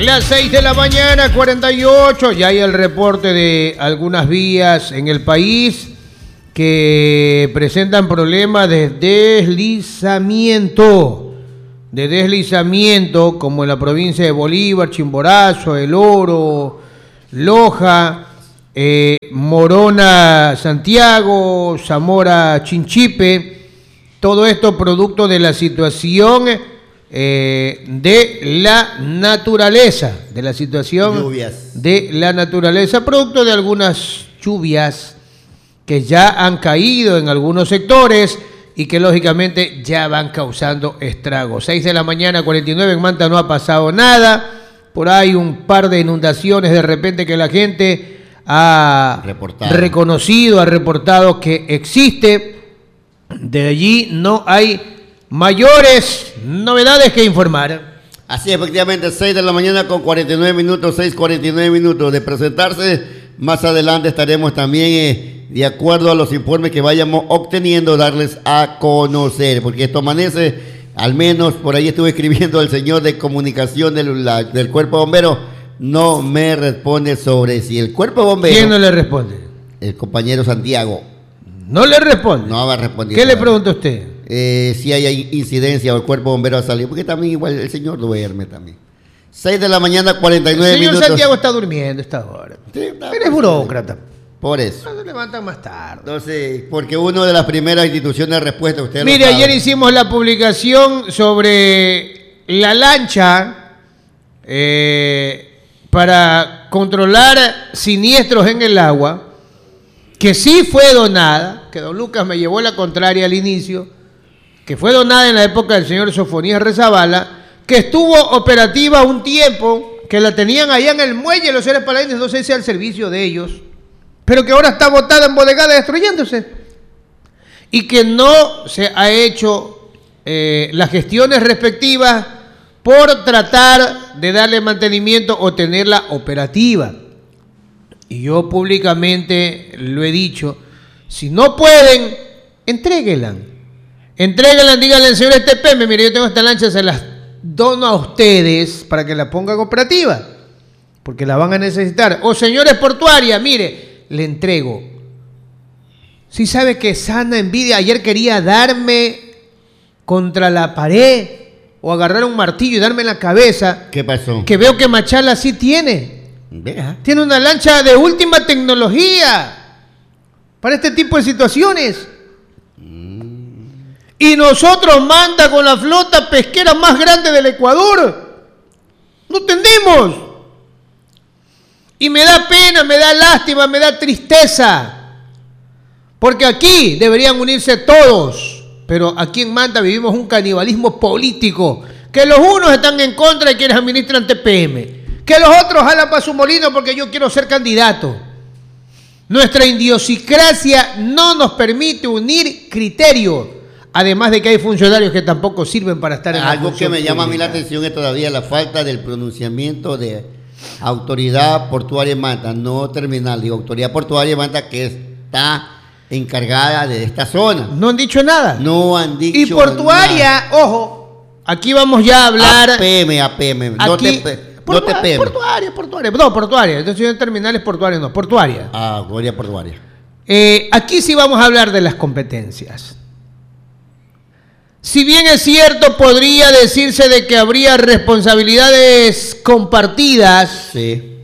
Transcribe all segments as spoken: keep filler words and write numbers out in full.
Las seis de la mañana, cuarenta y ocho. Ya hay el reporte de algunas vías en el país que presentan problemas de deslizamiento. De deslizamiento, como en la provincia de Bolívar, Chimborazo, El Oro, Loja, eh, Morona, Santiago, Zamora, Chinchipe. Todo esto producto de la situación eh, de la naturaleza, de la situación lluvias. de la naturaleza, producto de algunas lluvias que ya han caído en algunos sectores y que lógicamente ya van causando estragos. seis de la mañana, cuarenta y nueve, en Manta no ha pasado nada. Por ahí un par de inundaciones de repente que la gente ha reportado. reconocido, ha reportado que existe. De allí no hay mayores novedades que informar. Así, efectivamente, seis de la mañana con cuarenta y nueve minutos, seis cuarenta y nueve minutos de presentarse. Más adelante estaremos también, eh, de acuerdo a los informes que vayamos obteniendo, darles a conocer, porque esto amanece, al menos por ahí estuve escribiendo al señor de comunicación del, la, del cuerpo bombero, no me responde sobre si el cuerpo bombero... ¿Quién no le responde? El compañero Santiago. ¿No le responde? No va a responder. ¿Qué le pregunta usted? Eh, si hay incidencia o el cuerpo bombero ha salido, porque también igual el señor duerme también. seis de la mañana, cuarenta y nueve minutos. El señor Santiago está durmiendo esta hora. Sí, Eres burócrata. Por eso. No se levantan más tarde. Entonces, porque uno de las primeras instituciones de respuesta, usted Mire, ayer hicimos la publicación sobre la lancha eh, para controlar siniestros en el agua, que sí fue donada, que don Lucas me llevó la contraria al inicio, que fue donada en la época del señor Sofonías Rezabala, que estuvo operativa un tiempo, que la tenían allá en el muelle los seres paladines, no sé si al servicio de ellos, pero que ahora está botada, embodegada, destruyéndose, y que no se ha hecho eh, las gestiones respectivas por tratar de darle mantenimiento o tenerla operativa. Y yo públicamente lo he dicho, si no pueden, entréguenla. Entréguenla, díganle al señor este P M, mire, yo tengo esta lancha, se las dono a ustedes para que la pongan operativa, porque la van a necesitar. O señores portuarias, mire, le entrego. Si sabe que sana envidia, ayer quería darme contra la pared o agarrar un martillo y darme en la cabeza. ¿Qué pasó? Que veo que Machala sí tiene. Vea. Tiene una lancha de última tecnología para este tipo de situaciones. Mm. Y nosotros manda con la flota pesquera más grande del Ecuador. No tenemos. Y me da pena, me da lástima, me da tristeza. Porque aquí deberían unirse todos. Pero aquí en Manta vivimos un canibalismo político. Que los unos están en contra de quienes administran T P M. Que los otros jalan para su molino porque yo quiero ser candidato. Nuestra idiosincrasia no nos permite unir criterios. Además de que hay funcionarios que tampoco sirven para estar en la Algo que me llama a mí la atención es todavía la falta del pronunciamiento de Autoridad Portuaria de Manta, no terminal, digo Autoridad Portuaria de Manta, que está encargada de esta zona. No han dicho nada. No han dicho nada. Y portuaria, nada. Ojo, aquí vamos ya a hablar... A P M, A P M, no aquí, te... Portua, no te portuaria, portuaria, no, portuaria, entonces en terminales portuarias, no, portuaria. Ah, Autoridad Portuaria. Eh, aquí sí vamos a hablar de las competencias. Si bien es cierto, podría decirse de que habría responsabilidades compartidas. Sí.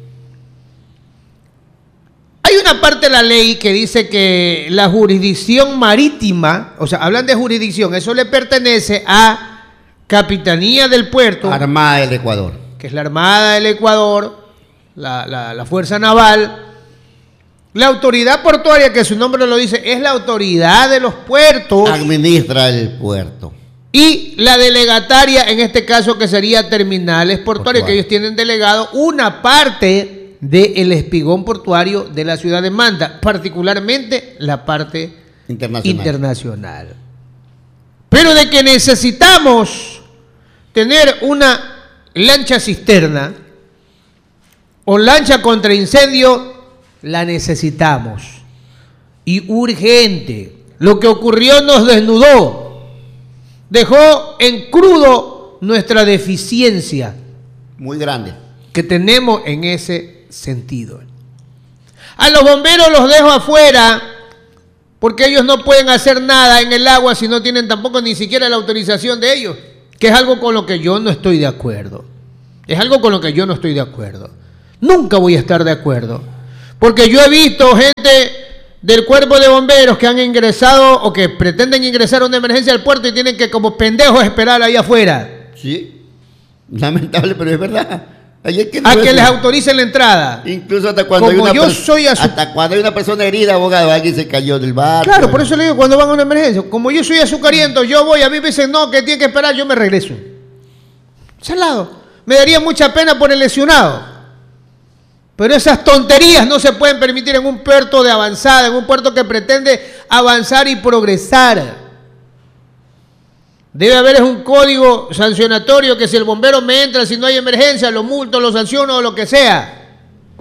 Hay una parte de la ley que dice que la jurisdicción marítima, o sea, hablan de jurisdicción, eso le pertenece a Capitanía del Puerto. Armada del Ecuador. Que es la Armada del Ecuador, la, la, la Fuerza Naval. La Autoridad Portuaria, que su nombre lo dice, es la autoridad de los puertos. Administra el puerto. Y la delegataria, en este caso, que sería Terminales Portuarias, que ellos tienen delegado una parte del espigón portuario de la ciudad de Manta, particularmente la parte internacional. internacional. Pero de que necesitamos tener una lancha cisterna o lancha contra incendio, la necesitamos. Y urgente. Lo que ocurrió nos desnudó. Dejó en crudo nuestra deficiencia. Muy grande. que tenemos en ese sentido. A los bomberos los dejo afuera porque ellos no pueden hacer nada en el agua si no tienen tampoco ni siquiera la autorización de ellos, que es algo con lo que yo no estoy de acuerdo. Es algo con lo que yo no estoy de acuerdo. Nunca voy a estar de acuerdo, porque yo he visto gente del cuerpo de bomberos que han ingresado o que pretenden ingresar a una emergencia al puerto y tienen que como pendejos esperar ahí afuera. Sí, lamentable, pero es verdad. Es que no a es que eso. les autoricen la entrada. Incluso hasta cuando, como hay una, yo soy a su... hasta cuando hay una persona herida, abogado, alguien se cayó del barco. Claro, por eso le digo, cuando van a una emergencia, como yo soy azucariento, yo voy, a mí me dicen, no, que tiene que esperar, yo me regreso. Salado. Me daría mucha pena por el lesionado. Pero esas tonterías no se pueden permitir en un puerto de avanzada, en un puerto que pretende avanzar y progresar. Debe haber un código sancionatorio que si el bombero me entra, si no hay emergencia, lo multo, lo sanciono o lo que sea.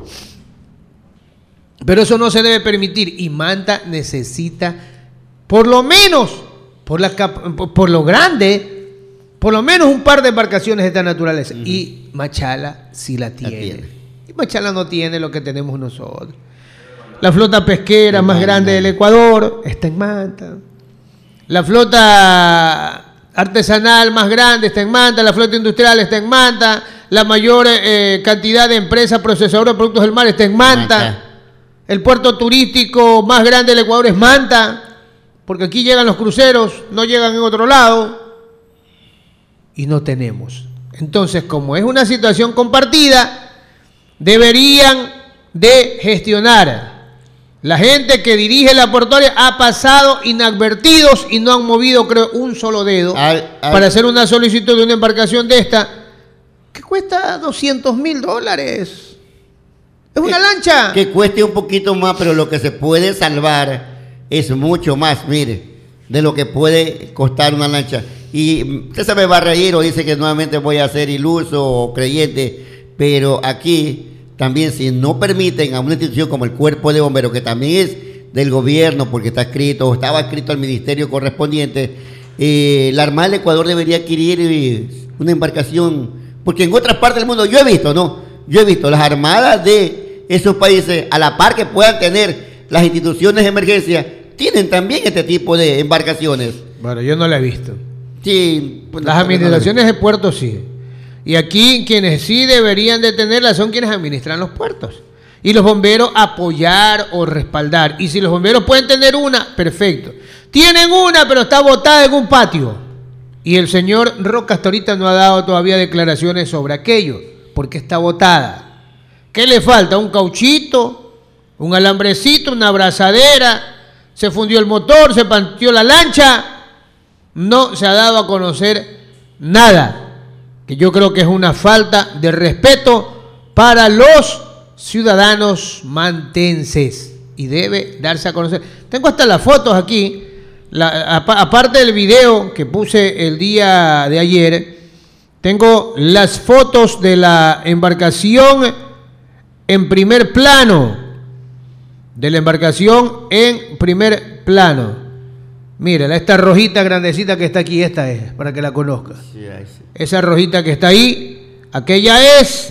Pero eso no se debe permitir. Y Manta necesita, por lo menos, por, la, por lo grande, por lo menos un par de embarcaciones de esta naturaleza. Uh-huh. Y Machala sí la tiene. La tiene. Y Machala no tiene lo que tenemos nosotros. La flota pesquera más grande del Ecuador está en Manta. La flota artesanal más grande está en Manta. La flota industrial está en Manta. La mayor eh, cantidad de empresas procesadoras de productos del mar está en Manta. Manta. El puerto turístico más grande del Ecuador es Manta. Porque aquí llegan los cruceros, no llegan en otro lado. Y no tenemos. Entonces, como es una situación compartida, deberían de gestionar. La gente que dirige la portuaria ha pasado inadvertidos y no han movido, creo, un solo dedo ay, ay. para hacer una solicitud de una embarcación de esta que cuesta doscientos mil dólares. Es una que, lancha. Que cueste un poquito más, pero lo que se puede salvar es mucho más, mire, de lo que puede costar una lancha. Y usted se me va a reír o dice que nuevamente voy a ser iluso o creyente, pero aquí también, si no permiten a una institución como el Cuerpo de Bomberos, que también es del gobierno, porque está escrito, o estaba escrito al ministerio correspondiente, eh, la Armada del Ecuador debería adquirir eh, una embarcación, porque en otras partes del mundo, yo he visto, ¿no? Yo he visto las armadas de esos países, a la par que puedan tener las instituciones de emergencia, tienen también este tipo de embarcaciones. Bueno, yo no la he visto. Sí. Pues las administraciones de puertos sí. Y aquí quienes sí deberían de tenerla son quienes administran los puertos. Y los bomberos apoyar o respaldar. Y si los bomberos pueden tener una, perfecto. Tienen una, pero está botada en un patio. Y el señor Roca hasta ahorita no ha dado todavía declaraciones sobre aquello, porque está botada. ¿Qué le falta? ¿Un cauchito? ¿Un alambrecito? ¿Una abrazadera? ¿Se fundió el motor? ¿Se partió la lancha? No se ha dado a conocer nada. Que yo creo que es una falta de respeto para los ciudadanos mantenses y debe darse a conocer. Tengo hasta las fotos aquí, la, aparte del video que puse el día de ayer, tengo las fotos de la embarcación en primer plano, de la embarcación en primer plano. Mírala, esta rojita grandecita que está aquí, esta es, para que la conozca. Sí, sí. Esa rojita que está ahí, aquella es,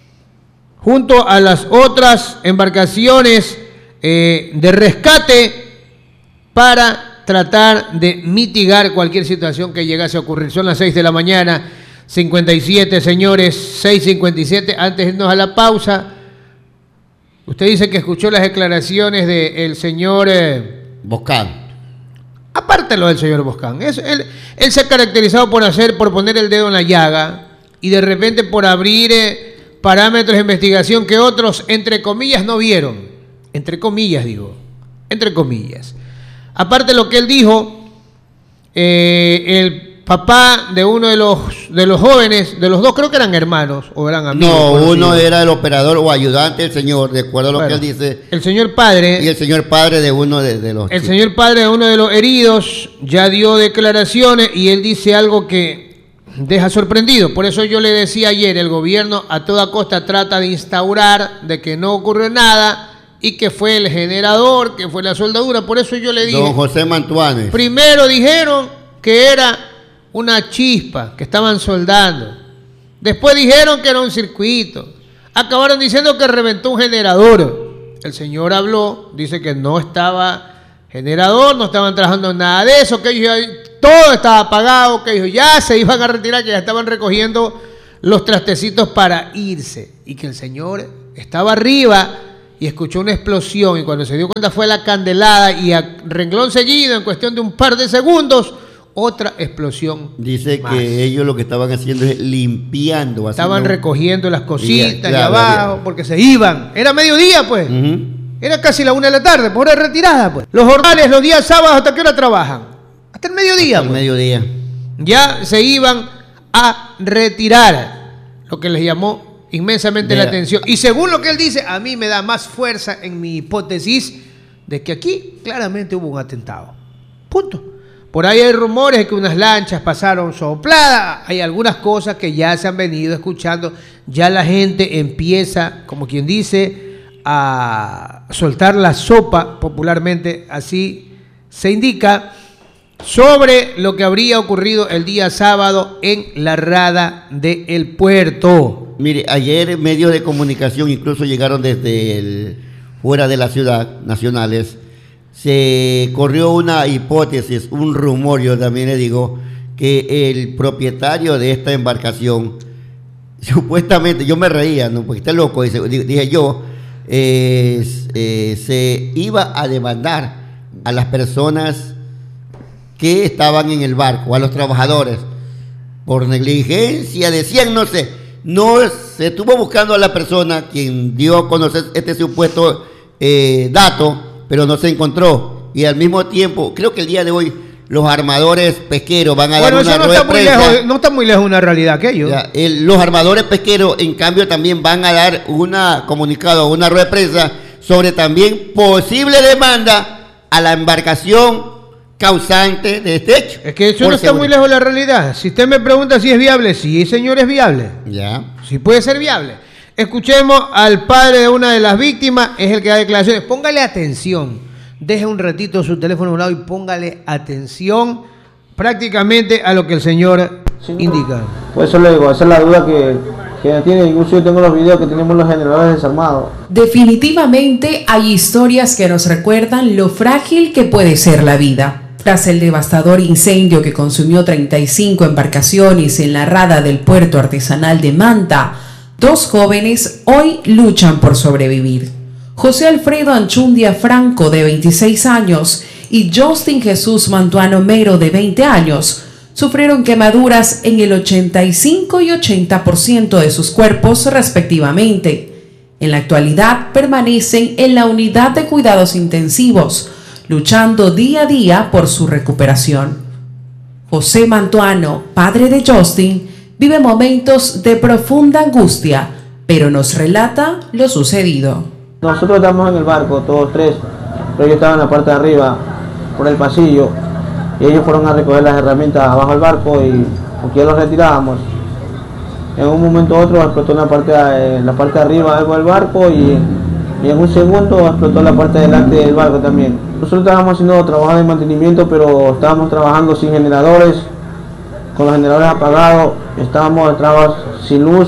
junto a las otras embarcaciones eh, de rescate para tratar de mitigar cualquier situación que llegase a ocurrir. Son las seis de la mañana, cincuenta y siete, señores, seis cincuenta y siete. Antes de irnos a la pausa, usted dice que escuchó las declaraciones del señor eh, Boscán. Aparte lo del señor Boscán, es, él, él se ha caracterizado por hacer, por poner el dedo en la llaga y de repente por abrir eh, parámetros de investigación que otros, entre comillas, no vieron. Entre comillas, digo. Entre comillas. Aparte lo que él dijo, eh, el papá de uno de los, de los jóvenes, de los dos creo que eran hermanos o eran amigos. No, conocidos. Uno era el operador o ayudante del señor, de acuerdo a lo bueno, que él dice. El señor padre. Y el señor padre de uno de, de los... El chicos. señor padre de uno de los heridos ya dio declaraciones y él dice algo que deja sorprendido. Por eso yo le decía ayer, el gobierno a toda costa trata de instaurar de que no ocurre nada y que fue el generador, que fue la soldadura. Por eso yo le dije... Don José Mantuanes. Primero dijeron que era una chispa que estaban soldando. Después dijeron que era un circuito. acabaron diciendo que reventó un generador. El señor habló, dice que no estaba generador, no estaban trabajando en nada de eso, que ellos ya, todo estaba apagado, que ellos ya se iban a retirar, que ya estaban recogiendo los trastecitos para irse, y que el señor estaba arriba y escuchó una explosión, y cuando se dio cuenta fue la candelada, y a renglón seguido, en cuestión de un par de segundos, otra explosión. Dice más. Que ellos lo que estaban haciendo es limpiando. Estaban recogiendo las cositas claro, de abajo, bien. Porque se iban. Era mediodía, pues. Uh-huh. Era casi la una de la tarde, por hora de retirada, pues. Los jornales, los días sábados, ¿hasta qué hora trabajan? Hasta el mediodía, Hasta el pues. mediodía. Ya se iban a retirar, lo que les llamó inmensamente Mira. la atención. Y según lo que él dice, a mí me da más fuerza en mi hipótesis de que aquí claramente hubo un atentado. Punto. Por ahí hay rumores de que unas lanchas pasaron sopladas, hay algunas cosas que ya se han venido escuchando, ya la gente empieza, como quien dice, a soltar la sopa, popularmente así se indica, sobre lo que habría ocurrido el día sábado en la rada del puerto. Mire, ayer medios de comunicación incluso llegaron desde el, fuera de la ciudad, nacionales. Se corrió una hipótesis, un rumor, yo también le digo, que el propietario de esta embarcación, supuestamente, yo me reía, ¿no? Porque está loco, dice, dije yo, eh, eh, se iba a demandar a las personas que estaban en el barco, a los trabajadores, por negligencia, decían, no sé, no se estuvo buscando a la persona quien dio a conocer este supuesto eh, dato, pero no se encontró. Y al mismo tiempo, creo que el día de hoy los armadores pesqueros van a bueno, dar una eso no rueda está de muy prensa. lejos, no está muy lejos de una realidad aquello. Ya, el, los armadores pesqueros, en cambio, también van a dar un comunicado, una rueda de prensa sobre también posible demanda a la embarcación causante de este hecho. Es que eso Por no está seguridad. muy lejos de la realidad. Si usted me pregunta si es viable, sí, señor, es viable. Ya. Sí puede ser viable. Escuchemos al padre de una de las víctimas, es el que da declaraciones. Póngale atención. Deje un ratito su teléfono a un lado y póngale atención prácticamente a lo que el señor sí, indica. Por eso le digo, esa es la duda que, que tiene. Incluso yo tengo los videos que tenemos los generadores desarmados. Definitivamente hay historias que nos recuerdan lo frágil que puede ser la vida. Tras el devastador incendio que consumió treinta y cinco embarcaciones en la rada del puerto artesanal de Manta, dos jóvenes hoy luchan por sobrevivir. José Alfredo Anchundia Franco, de veintiséis años, y Justin Jesús Mantuano Mero, de veinte años, sufrieron quemaduras en el ochenta y cinco y ochenta por ciento de sus cuerpos respectivamente. En la actualidad permanecen en la unidad de cuidados intensivos, luchando día a día por su recuperación. José Mantuano, padre de Justin, vive momentos de profunda angustia, pero nos relata lo sucedido. Nosotros estamos en el barco, todos tres, pero yo estaba en la parte de arriba, por el pasillo, y ellos fueron a recoger las herramientas abajo del barco y porque ya los retirábamos. En un momento u otro explotó en la parte de, en la parte de arriba algo del barco y, y en un segundo explotó la parte de delante del barco también. Nosotros estábamos haciendo trabajo de mantenimiento, pero estábamos trabajando sin generadores, con los generadores apagados, estábamos trabajando sin luz.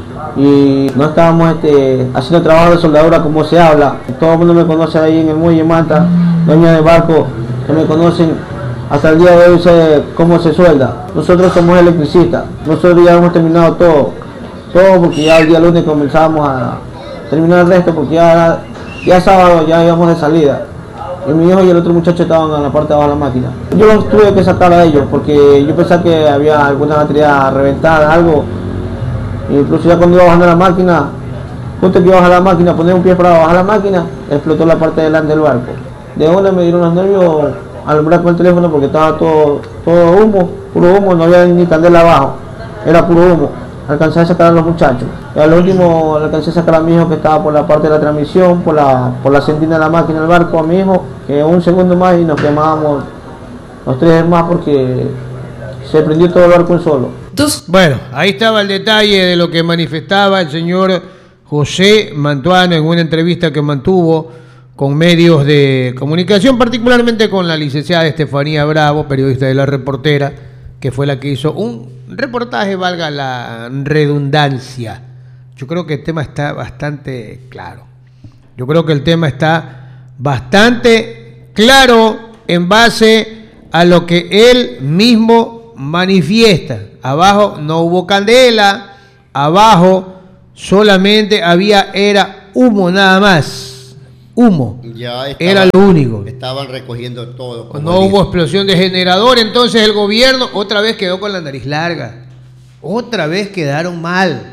Y no estábamos este, haciendo trabajo de soldadura como se habla. Todo el mundo me conoce ahí en el muelle Manta, dueña de barco, que me conocen hasta el día de hoy, sé cómo se suelda. Nosotros somos electricistas, nosotros ya hemos terminado todo, todo porque ya el día lunes comenzamos a terminar el resto porque ya, ya sábado ya íbamos de salida. Y mi hijo y el otro muchacho estaban en la parte de abajo de la máquina. Yo los tuve que sacar a ellos porque yo pensaba que había alguna batería reventada, algo. Incluso ya cuando iba bajando la máquina, justo que iba a bajar la máquina, poner un pie para bajar la máquina, explotó la parte de delante del barco. De una me dieron los nervios al alumbrar con el teléfono porque estaba todo, todo humo, puro humo, no había ni candela abajo, era puro humo. Alcancé a sacar a los muchachos. Y al último alcancé a sacar a mi hijo que estaba por la parte de la transmisión, por la, por la sentina de la máquina del barco, a mi hijo, que un segundo más y nos quemábamos los tres más porque se prendió todo el barco en solo. Bueno, ahí estaba el detalle de lo que manifestaba el señor José Mantuano en una entrevista que mantuvo con medios de comunicación, particularmente con la licenciada Estefanía Bravo, periodista de La Reportera, que fue la que hizo un reportaje, valga la redundancia, Yo creo que el tema está bastante claro. Yo creo que el tema está bastante claro en base a lo que él mismo manifiesta. Abajo no hubo candela, abajo solamente había, era humo nada más. Humo. Ya estaban, era lo único. Estaban recogiendo todo. No hubo explosión de generador, entonces el gobierno otra vez quedó con la nariz larga. Otra vez quedaron mal.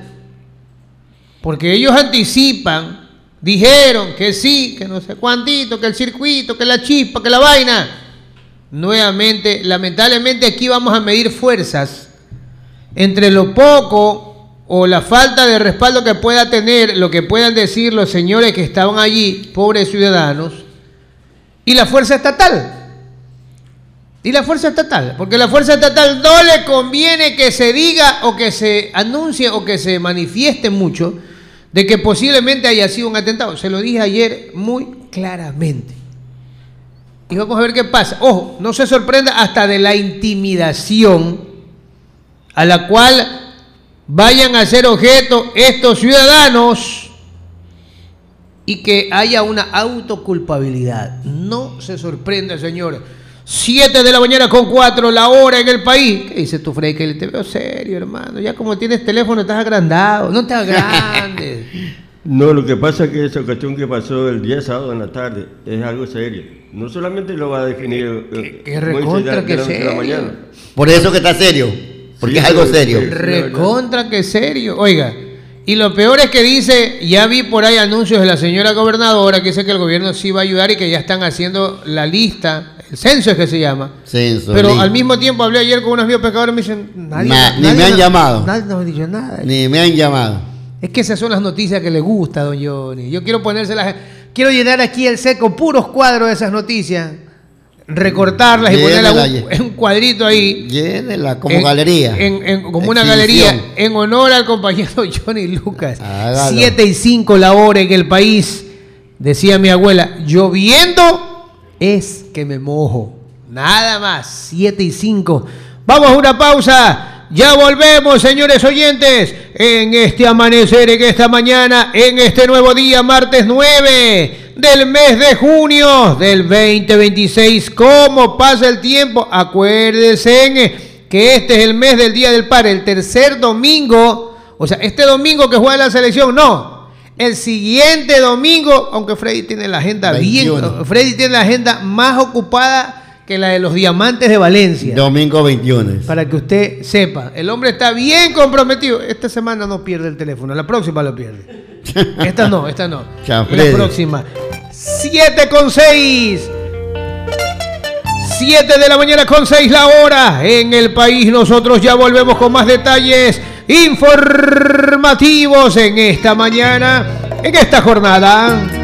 Porque ellos anticipan, dijeron que sí, que no sé cuántito, que el circuito, que la chispa, que la vaina. Nuevamente, lamentablemente aquí vamos a medir fuerzas entre lo poco o la falta de respaldo que pueda tener, lo que puedan decir los señores que estaban allí, pobres ciudadanos, y la fuerza estatal. Y la fuerza estatal, porque la fuerza estatal no le conviene que se diga o que se anuncie o que se manifieste mucho de que posiblemente haya sido un atentado. Se lo dije ayer muy claramente. Y vamos a ver qué pasa. Ojo, no se sorprenda hasta de la intimidación a la cual vayan a ser objeto estos ciudadanos y que haya una autoculpabilidad. No se sorprenda, señor. siete de la mañana con cuatro, la hora en el país. ¿Qué dices tú, Freddy? Que te veo serio, hermano. Ya como tienes teléfono estás agrandado. No estás grande. No, lo que pasa es que esa cuestión que pasó el día sábado en la tarde es algo serio. No solamente lo va a definir que, que recontra que serio. La mañana. Por eso que está serio. Porque sí, es algo serio. Recontra que serio. Oiga, y lo peor es que dice, ya vi por ahí anuncios de la señora gobernadora que dice que el gobierno sí va a ayudar y que ya están haciendo la lista, el censo es que se llama. Censo. Pero al mismo tiempo hablé ayer con unos biopescadores y me dicen, nadie, Na, nadie, ni me han llamado. Nadie nos ha dicho nada. Ni me han llamado. Es que esas son las noticias que le gusta, don Johnny. Yo quiero ponérselas, quiero llenar aquí el seco, puros cuadros de esas noticias, recortarlas y ponerlas en un cuadrito ahí. Llénela como en, galería. En, en, como una galería en honor al compañero Johnny Lucas. Hágalo. siete y cinco la hora en el país. Decía mi abuela, lloviendo es que me mojo. Nada más, siete y cinco. Vamos a una pausa. Ya volvemos, señores oyentes, en este amanecer, en esta mañana, en este nuevo día, martes nueve del mes de junio del veinte veintiséis. ¿Cómo pasa el tiempo? Acuérdense que este es el mes del Día del Padre, el tercer domingo, o sea, este domingo que juega la selección, no, el siguiente domingo, aunque Freddy tiene la agenda veintiuno. Bien, Freddy tiene la agenda más ocupada que la de los Diamantes de Valencia. Domingo veintiuno. Para que usted sepa, el hombre está bien comprometido. Esta semana no pierde el teléfono, la próxima lo pierde. Esta no, esta no. La próxima. siete con seis. siete de la mañana con seis la hora. En el país nosotros ya volvemos con más detalles informativos en esta mañana, en esta jornada.